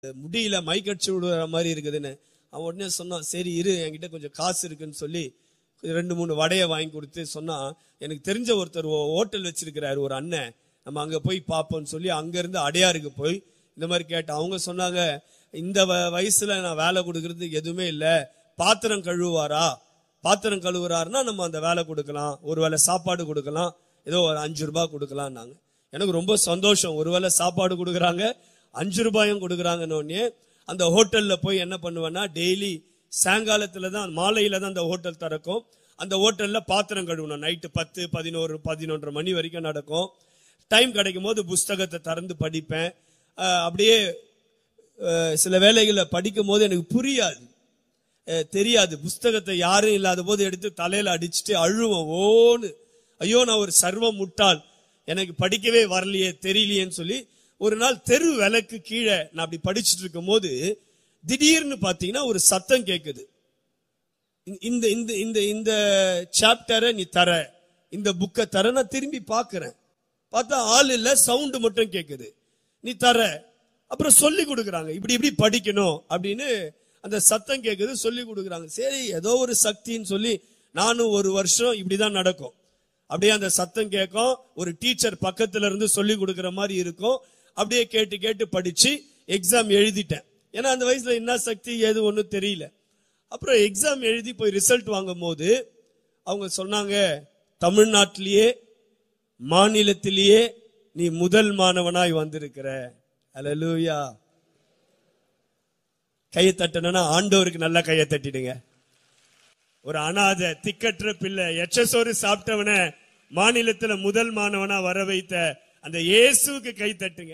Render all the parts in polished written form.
முடியல, மைக்கடிச்சு விடுற மாதிரி இருக்குதுன்னு. அவன் உடனே சொன்னான், சரி இரு, என்கிட்ட கொஞ்சம் காசு இருக்குன்னு சொல்லி 2-3 வடையை வாங்கி கொடுத்து சொன்னா, எனக்கு தெரிஞ்ச ஒருத்தர் ஹோட்டல் வச்சிருக்கிறாரு ஒரு அண்ணன், நம்ம அங்க போய் பார்ப்போம்னு சொல்லி அங்க இருந்து அடையாருக்கு போய் இந்த மாதிரி கேட்டேன். அவங்க சொன்னாங்க, இந்த வயசுல நான் வேலை கொடுக்கறது எதுவுமே இல்லை, பாத்திரம் கழுவுவாரா, பாத்திரம் கழுவுறாருன்னா நம்ம அந்த வேலை கொடுக்கலாம், ஒருவேளை சாப்பாடு கொடுக்கலாம், ஏதோ ஒரு 5 ரூபாய் கொடுக்கலாம்னாங்க. எனக்கு ரொம்ப சந்தோஷம், ஒருவேளை சாப்பாடு கொடுக்குறாங்க 5 ரூபாயும் கொடுக்குறாங்கன்னு. அந்த ஹோட்டல்ல போய் என்ன பண்ணுவேன்னா, டெய்லி சாயங்காலத்துல தான், மாலையில தான் அந்த ஹோட்டல் திறக்கும். அந்த ஹோட்டல்ல பாத்திரம் கழுவணும். நைட்டு 10, 11, 11:30 மணி வரைக்கும் நடக்கும். டைம் கிடைக்கும் போது புஸ்தகத்தை திறந்து படிப்பேன். அப்படியே சில வேளைகளை படிக்கும் போது எனக்கு புரியாது, தெரியாது. புஸ்தகத்தை யாரும் இல்லாத போது எடுத்து தலையில அடிச்சுட்டு அழுவேன், ஓன்னு. ஐயோ நான் ஒரு சர்வ முட்டாள், எனக்கு படிக்கவே வரலையே, தெரியலையேன்னு சொல்லி ஒரு நாள் தெரு விளக்கு கீழே நான் அப்படி படிச்சுட்டு இருக்கும் போது திடீர்னு பாத்தீங்கன்னா ஒரு சத்தம் கேக்குது. இந்த இந்த இந்த இந்த சாப்டரை நீ தர, இந்த புக்கை தர. நான் திரும்பி பாக்குறேன், பார்த்தா ஆள் இல்ல, சவுண்ட் மட்டும் கேக்குது. நீ தர. அப்புறம் சொல்லி கொடுக்குறாங்க, இப்படி இப்படி படிக்கணும் அப்படின்னு அந்த சத்தம் கேக்குது, சொல்லி கொடுக்குறாங்க. சரி ஏதோ ஒரு சக்தின்னு சொல்லி நானும் ஒரு வருஷம் இப்படிதான் நடக்கும். அப்படியே அந்த சத்தம் கேட்கும், ஒரு டீச்சர் பக்கத்துல இருந்து சொல்லி கொடுக்குற மாதிரி இருக்கும். அப்படியே கேட்டு கேட்டு படிச்சு எக்ஸாம் எழுதிட்டேன். ஏன்னா அந்த வயசுல என்ன சக்தி ஏது ஒன்றும் தெரியல. அப்புறம் எக்ஸாம் எழுதி போய் ரிசல்ட் வாங்கும் போது அவங்க சொன்னாங்க, தமிழ்நாட்டிலேயே மாநிலத்திலேயே நீ முதல் மாணவனாய் வந்திருக்கிற. அல்லேலூயா. கையை தட்டணும்னா ஆண்டவருக்கு நல்லா கையை தட்டிடுங்க. ஒரு அனாதை திக்கற்ற பிள்ளை எச்சசோறு சாப்பிட்டவன மாநிலத்துல முதல் மாணவனா வர வைத்த அந்த இயேசுவுக்கு கை தட்டுங்க.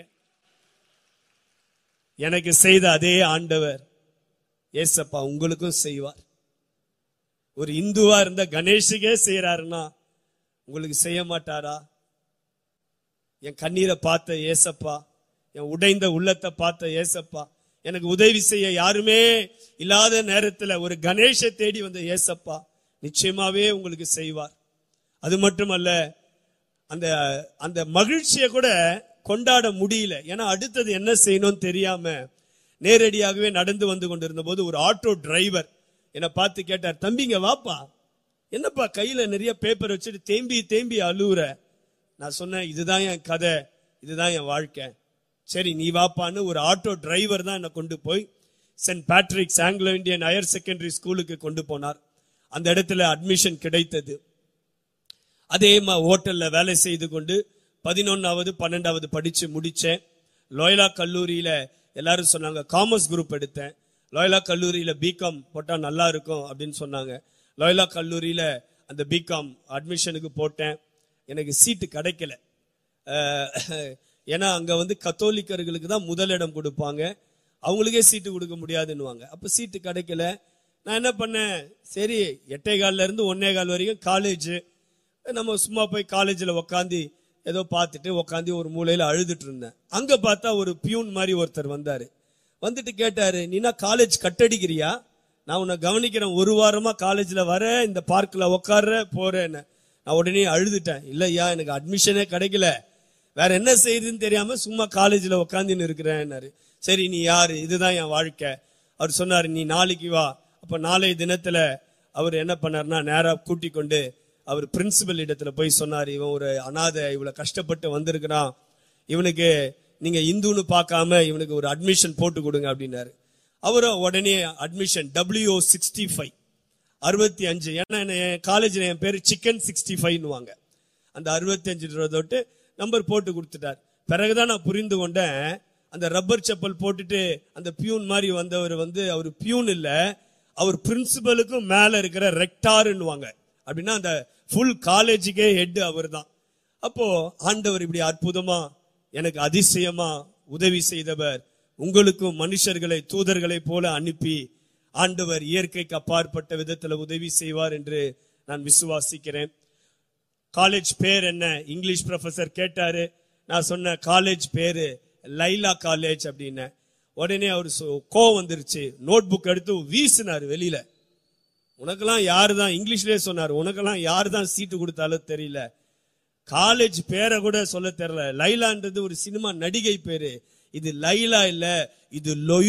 எனக்கு செய்த அதே ஆண்டவர் ஏசப்பா உங்களுக்கும் செய்வார். ஒரு இந்துவா இருந்த கணேஷுக்கே செய்யறாருன்னா உங்களுக்கு செய்ய மாட்டாரா? என் கண்ணீரை பார்த்த ஏசப்பா, என் உடைந்த உள்ளத்தை பார்த்த ஏசப்பா, எனக்கு உதவி செய்ய யாருமே இல்லாத நேரத்துல ஒரு கணேஷை தேடி வந்த ஏசப்பா நிச்சயமாவே உங்களுக்கு செய்வார். அது மட்டுமல்ல, அந்த அந்த மகிழ்ச்சியை கூட கொண்டாட முடியல. ஏன்னா அடுத்தது என்ன செய்யணும்னு தெரியாம நேரடியாகவே நடந்து வந்து கொண்டிருந்த போது ஒரு ஆட்டோ டிரைவர் என்னை பார்த்து கேட்டார், தம்பிங்க வாப்பா, என்னப்பா கையில நிறைய பேப்பர் வச்சுட்டு தேம்பி தேம்பி அழுவுற? நான் சொன்னேன், இதுதான் என் கதை, இதுதான் என் வாழ்க்கை. சரி நீ வாப்பான்னு ஒரு ஆட்டோ டிரைவர் தான் என்னை கொண்டு போய் send Patrick's Anglo Indian higher secondary ஸ்கூலுக்கு கொண்டு போனார். அந்த இடத்துல அட்மிஷன் கிடைத்தது. அதே ஹோட்டல்ல வேலை செய்து கொண்டு 11வது 12வது படிச்சு முடிச்சேன். லோயலா கல்லூரியில எல்லாரும் சொன்னாங்க, காமர்ஸ் குரூப் எடுத்தேன். லோயலா கல்லூரியில பிகாம் போட்டா நல்லா இருக்கும் அப்படின்னு சொன்னாங்க. லோயலா கல்லூரியில அந்த பிகாம் அட்மிஷனுக்கு போட்டேன். எனக்கு சீட்டு கிடைக்கல. ஏன்னா அங்க வந்து கத்தோலிக்கர்களுக்கு தான் முதலிடம் கொடுப்பாங்க, அவங்களுக்கே சீட்டு கொடுக்க முடியாதுன்னுவாங்க. அப்ப சீட்டு கிடைக்கல. நான் என்ன பண்ணேன், சரி 8:15 இருந்து 1:15 வரைக்கும் காலேஜ், நம்ம சும்மா போய் காலேஜ்ல உக்காந்து ஏதோ பார்த்துட்டு உக்காந்து ஒரு மூலையில அழுதுட்டு இருந்தேன். அங்க பார்த்தா ஒரு பியூன் மாதிரி ஒருத்தர் வந்தாரு. வந்துட்டு கேட்டாரு, நீனா காலேஜ் கட்டடிக்கிறியா? நான் உன்னை கவனிக்கிறேன், ஒரு வாரமா காலேஜ்ல வர, இந்த பார்க்ல உக்கார போறேன்னு. நான் உடனே அழுதுட்டேன், இல்லையா எனக்கு அட்மிஷனே கிடைக்கல, வேற என்ன செய்யுதுன்னு தெரியாம சும்மா காலேஜ்ல உக்காந்துன்னு இருக்கிறேன்னாரு. சரி நீ யாரு, இதுதான் என் வாழ்க்கை. அவர் சொன்னாரு, நீ நாளைக்கு வா. அப்ப நாளைய தினத்துல அவர் என்ன பண்ணாருன்னா, நேரா கூட்டி கொண்டு அவர் பிரின்சிபல் இடத்துல போய் சொன்னார், இவன் ஒரு அனாதை, இவ்வளவு கஷ்டப்பட்டு வந்திருக்கிறான், இவனுக்கு நீங்க இந்துன்னு பார்க்காம இவனுக்கு ஒரு அட்மிஷன் போட்டு கொடுங்க அப்படின்னாரு. அவரும் உடனே அட்மிஷன் WO65 65, ஏன்னா என் காலேஜ்ல என் பேரு சிக்கன் 65ன்னுவாங்க, அந்த 65 தொட்டு நம்பர் போட்டு கொடுத்துட்டார். பிறகுதான் நான் புரிந்து கொண்டேன், அந்த ரப்பர் செப்பல் போட்டுட்டு அந்த பியூன் மாதிரி வந்தவர் வந்து அவர் பியூன் இல்ல, அவர் பிரின்சிபலுக்கும் மேல இருக்கிற ரெக்டார்ன்னுவாங்க. அப்படின்னா அந்த ஃபுல் காலேஜுக்கே ஹெட் அவர் தான். அப்போ ஆண்டவர் இப்படி அற்புதமா எனக்கு அதிசயமா உதவி செய்தவர். உங்களுக்கும் மனுஷர்களை தூதர்களை போல அனுப்பி ஆண்டவர் இயற்கைக்கு அப்பாற்பட்ட விதத்துல உதவி செய்வார் என்று நான் விசுவாசிக்கிறேன். காலேஜ் பேர் என்ன? இங்கிலீஷ் ப்ரொஃபசர் கேட்டாரு. நான் சொன்ன காலேஜ் பேரு லைலா காலேஜ் அப்படின்னு. உடனே அவரு கோவம் வந்துருச்சு, நோட் புக் எடுத்து வீசினாரு வெளியில. உனக்கெல்லாம் யாரு தான், இங்கிலீஷ்லயே சொன்னாரு, உனக்கெல்லாம் யாரு தான் சீட்டு கொடுத்தாலும் தெரியல, காலேஜ் பேரை கூட சொல்ல தெரியல, லைலான்றது ஒரு சினிமா நடிகை பேரு, இது லைலா இல்ல, இது